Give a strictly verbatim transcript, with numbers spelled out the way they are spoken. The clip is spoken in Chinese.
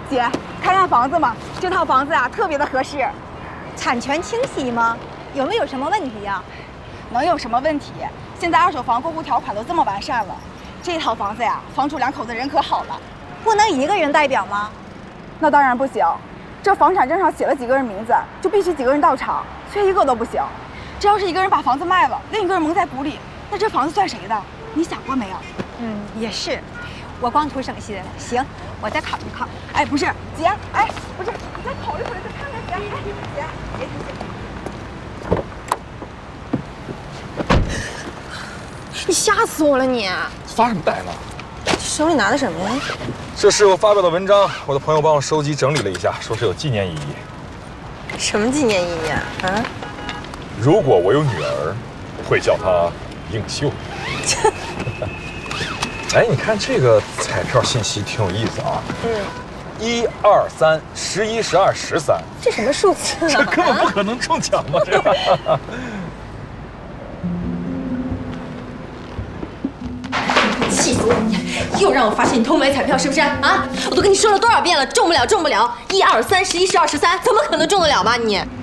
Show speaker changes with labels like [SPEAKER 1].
[SPEAKER 1] 姐，看看房子嘛，这套房子啊特别的合适。
[SPEAKER 2] 产权清晰吗？有没有什么问题呀？
[SPEAKER 1] 能有什么问题？现在二手房过户条款都这么完善了，这套房子呀，房主两口子人可好了。
[SPEAKER 2] 不能一个人代表吗？
[SPEAKER 1] 那当然不行，这房产证上写了几个人名字，就必须几个人到场，缺一个都不行。这要是一个人把房子卖了，另一个人蒙在鼓里，那这房子算谁的？你想过没有？
[SPEAKER 2] 嗯，也是。我光图省心了。行，我再考虑考虑。
[SPEAKER 1] 哎，不是，姐，哎，不是，你再考虑考虑，再看看姐。哎，姐，别急姐。
[SPEAKER 3] 你吓死我了你！
[SPEAKER 4] 发什么呆呢？
[SPEAKER 3] 手里拿的什么呀？
[SPEAKER 4] 这是我发表的文章，我的朋友帮我收集整理了一下，说是有纪念意义。
[SPEAKER 3] 什么纪念意义啊？啊？
[SPEAKER 4] 如果我有女儿，会叫她映秀。哎，你看这个彩票信息挺有意思啊。嗯。一二三，十一、十二、十三。
[SPEAKER 3] 这什么数字啊？
[SPEAKER 4] 这根本不可能中奖嘛！这个。
[SPEAKER 3] 气死我了！你又让我发现你偷买彩票是不是啊？我都跟你说了多少遍了，中不了，中不了！一二三，十一、十二、十三，怎么可能中得了吧你？